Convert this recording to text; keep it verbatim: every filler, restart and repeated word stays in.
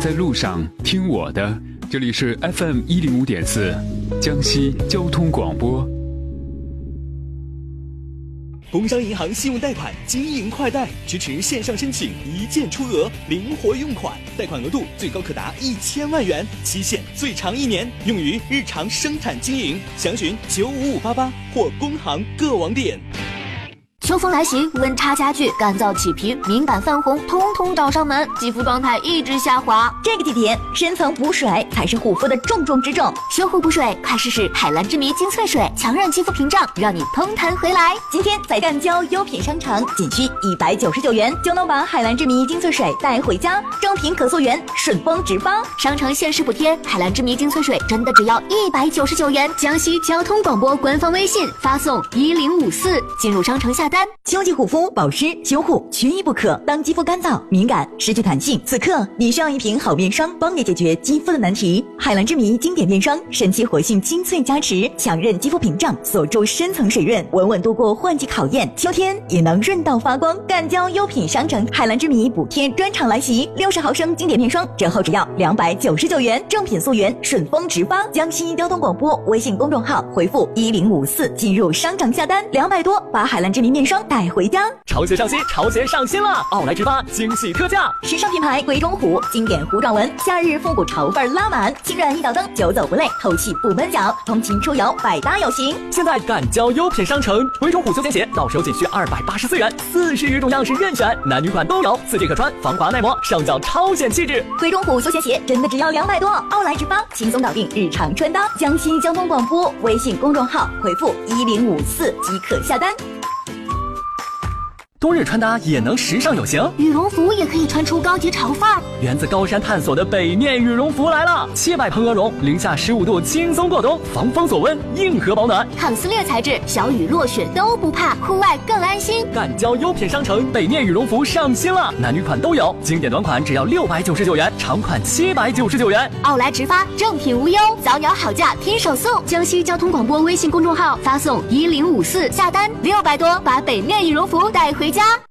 在路上听我的，这里是 F M 一零五点四，江西交通广播。 工商银行信用贷款经营快贷，支持线上申请，一键出额，灵活用款，贷款额度最高可达一千万元，期限最长一年，用于日常生产经营。详询九五五八八或工行各网点。 秋风来袭，温差加剧，干燥起皮、敏感泛红，通通找上门，肌肤状态一直下滑。 这个季节，深层补水才是护肤的重中之重。 修护补水，快试试海蓝之谜精粹水，强韧肌肤屏障，让你嘭弹回来。 今天在赣胶优品商城，仅需一百九十九元就能把海蓝之谜精粹水带回家，正品可溯源，顺丰直发。 商城限时补贴，海蓝之谜精粹水真的只要一百九十九元。江西交通广播官方微信发送一零五四，进入商城下单。 秋季护肤保湿修护缺一不可。当肌肤干燥、敏感、失去弹性，此刻你需要一瓶好面霜，帮你解决肌肤的难题。海蓝之谜经典面霜，神奇活性精粹加持，强韧肌肤屏障，锁住深层水润，稳稳度过换季考验。秋天也能润到发光。赣胶优品商城海蓝之谜补贴专场来袭，六十毫升经典面霜折后只要两百九十九元，正品溯源，顺丰直发。江西交通广播微信公众号回复一零五四进入商场下单，两百多把海蓝之谜面霜带回家。 潮鞋上新，潮鞋上新了！奥莱直发惊喜特价， 时尚品牌鬼冢虎经典弧状纹，夏日复古潮范拉满，轻软一脚蹬，久走不累，透气不闷脚，通勤出游百搭有型。 现在赣胶优品商城，鬼冢虎休闲鞋到手仅需二百八十四元，四十余种样式任选，男女款都有，四季可穿，防滑耐磨，上脚超显气质。 鬼冢虎休闲鞋真的只要两百多，奥莱直发轻松搞定日常穿搭。江西交通广播微信公众号回复一零五四即可下单。 冬日穿搭也能时尚有型， 羽绒服也可以穿出高级潮范儿。 源自高山探索的北面羽绒服来了，七百蓬鹅绒，零下十五度轻松过冬，防风锁温，硬核保暖， 抗撕裂材质，小雨落雪都不怕，户外更安心。 赣胶优品商城北面羽绒服上新了，男女款都有，经典短款只要六百九十九元，长款七百九十九元。 奥莱直发，正品无忧，早鸟好价拼手速。江西交通广播微信公众号发送一零五四下单，六百多把北面羽绒服带回家。